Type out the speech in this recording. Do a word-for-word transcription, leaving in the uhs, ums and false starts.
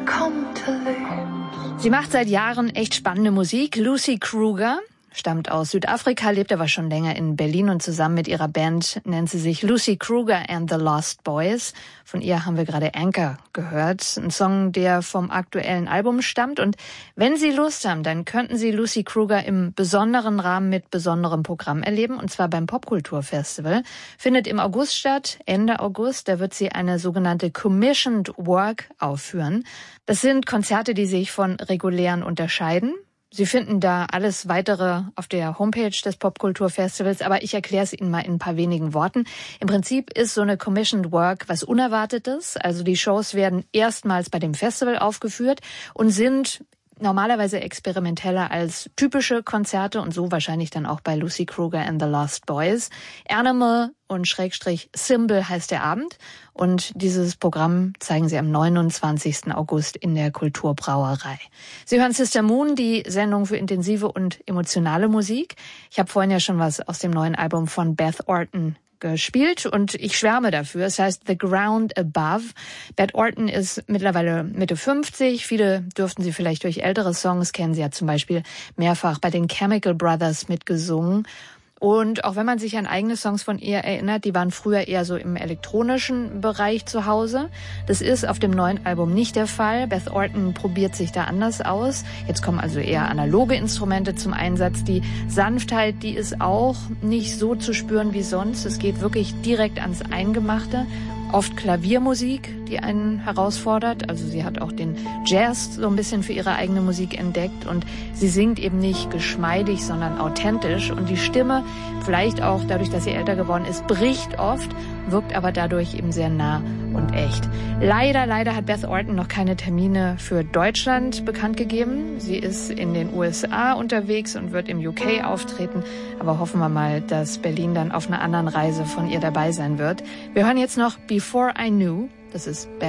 come to live. Sie macht seit Jahren echt spannende Musik. Lucy Kruger stammt aus Südafrika, lebt aber schon länger in Berlin und zusammen mit ihrer Band nennt sie sich Lucy Kruger and the Lost Boys. Von ihr haben wir gerade Anchor gehört, ein Song, der vom aktuellen Album stammt. Und wenn Sie Lust haben, dann könnten Sie Lucy Kruger im besonderen Rahmen mit besonderem Programm erleben, und zwar beim Popkulturfestival. Findet im August statt, Ende August. Da wird sie eine sogenannte Commissioned Work aufführen. Das sind Konzerte, die sich von regulären unterscheiden. Sie finden da alles Weitere auf der Homepage des Popkulturfestivals, aber ich erkläre es Ihnen mal in ein paar wenigen Worten. Im Prinzip ist so eine Commissioned Work was Unerwartetes. Also die Shows werden erstmals bei dem Festival aufgeführt und sind normalerweise experimenteller als typische Konzerte und so wahrscheinlich dann auch bei Lucy Kruger and the Lost Boys. Animal und Schrägstrich Symbol heißt der Abend und dieses Programm zeigen sie am neunundzwanzigsten August in der Kulturbrauerei. Sie hören Sister Moon, die Sendung für intensive und emotionale Musik. Ich habe vorhin ja schon was aus dem neuen Album von Beth Orton gespielt und ich schwärme dafür. Es heißt The Ground Above. Beth Orton ist mittlerweile Mitte fünfzig. Viele dürften sie vielleicht durch ältere Songs kennen. Sie hat zum Beispiel mehrfach bei den Chemical Brothers mitgesungen. Und auch wenn man sich an eigene Songs von ihr erinnert, die waren früher eher so im elektronischen Bereich zu Hause. Das ist auf dem neuen Album nicht der Fall. Beth Orton probiert sich da anders aus. Jetzt kommen also eher analoge Instrumente zum Einsatz. Die Sanftheit, die ist auch nicht so zu spüren wie sonst. Es geht wirklich direkt ans Eingemachte. Oft Klaviermusik, die einen herausfordert. Also sie hat auch den Jazz so ein bisschen für ihre eigene Musik entdeckt und sie singt eben nicht geschmeidig, sondern authentisch. Und die Stimme, vielleicht auch dadurch, dass sie älter geworden ist, bricht oft, wirkt aber dadurch eben sehr nah und echt. Leider, leider hat Beth Orton noch keine Termine für Deutschland bekannt gegeben. Sie ist in den U S A unterwegs und wird im U K auftreten. Aber hoffen wir mal, dass Berlin dann auf einer anderen Reise von ihr dabei sein wird. Wir hören jetzt noch Before I Knew. Das ist Beth